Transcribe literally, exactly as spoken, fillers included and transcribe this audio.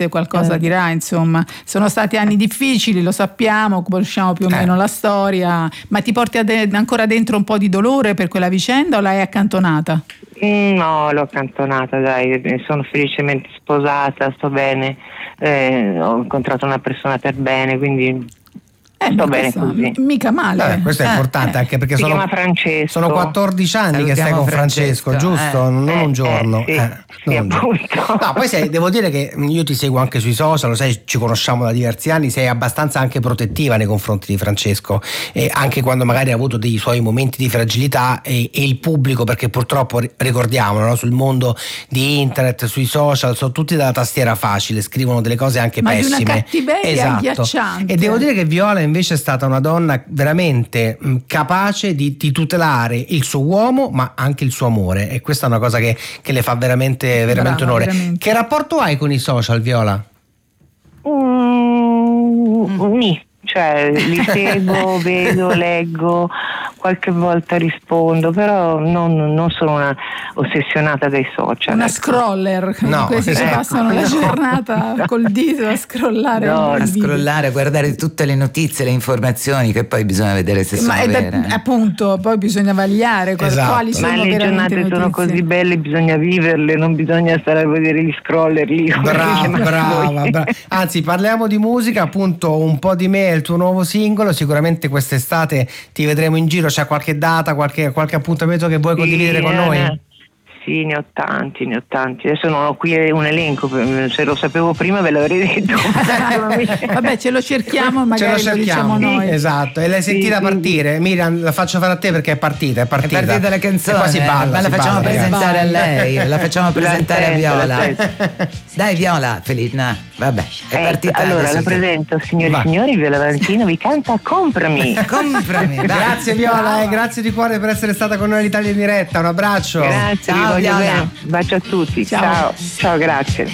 sicuramente qualcosa eh. dirà, insomma. Sono stati anni difficili, lo sappiamo, conosciamo più o meno eh. la storia, ma ti porti ade- ancora dentro un po' di dolore per quella vicenda o l'hai accantonata? Mm, no, l'ho accantonata, dai, sono felicemente sposata, sto bene, eh, ho incontrato una persona per bene, quindi Eh, sto bene così. Mica male. Eh, questo è eh, importante, eh. anche perché Si sono, chiama Francesco. sono quattordici anni Salutiamo che stai con Francesco, Francesco giusto? Eh. Non eh, un giorno. Eh, sì, eh, sì, non un giorno. No, poi sei, devo dire che io ti seguo anche sui social, lo sai, ci conosciamo da diversi anni, sei abbastanza anche protettiva nei confronti di Francesco, e anche quando magari ha avuto dei suoi momenti di fragilità, e, e il pubblico, perché purtroppo ricordiamolo, no? Sul mondo di internet, sui social, sono tutti dalla tastiera facile, scrivono delle cose anche Ma pessime. di una cattiveria esatto. agghiacciante. E devo dire che Viola invece è stata una donna veramente mh, capace di, di tutelare il suo uomo, ma anche il suo amore, e questa è una cosa che, che le fa veramente, veramente Brava, onore. veramente. Che rapporto hai con i social, Viola? Mm, mm. Mi, cioè li seguo, vedo, leggo, qualche volta rispondo, però non, non sono una ossessionata dai social. Una ecco. scroller, No, questi si ecco. passano la giornata col dito a scrollare. No, i A video. scrollare, a guardare tutte le notizie, le informazioni, che poi bisogna vedere se Ma sono è da- vere. appunto, poi bisogna vagliare quali, Esatto. quali Ma sono le veramente giornate notizie. sono così belle, bisogna viverle, non bisogna stare a vedere gli scroller lì. come Brava, dicevate brava, voi. brava. Anzi, parliamo di musica, appunto, Un po' di me è il tuo nuovo singolo. Sicuramente quest'estate ti vedremo in giro. C'è qualche data, qualche, qualche appuntamento che vuoi Sì, condividere con eh, noi? Sì, ne ho tanti, ne ho tanti. Adesso non ho qui un elenco, se lo sapevo prima ve l'avrei detto. Vabbè, ce lo cerchiamo, Ce magari lo lo, cerchiamo, diciamo noi. esatto. E l'hai sentita Sì, sì, partire? Miriam, la faccio fare a te perché è partita, è È partita. partita la canzone, E qua si balla, ma la si facciamo balla, presentare ragazzi. a lei, la facciamo presentare a L'aspetto, Viola. l'aspetto. Dai Viola, Felice, no, vabbè, è Ecco, partita. allora adesso la che- presento, signori Va. e signori, Viola Valentino vi canta Comprami. Comprami, dai. Grazie Viola, e grazie di cuore per essere stata con noi all'Italia in diretta. Un abbraccio. Grazie, vi Ciao, voglio Viola. bene. Bacio a tutti. Ciao. Ciao, ciao, grazie.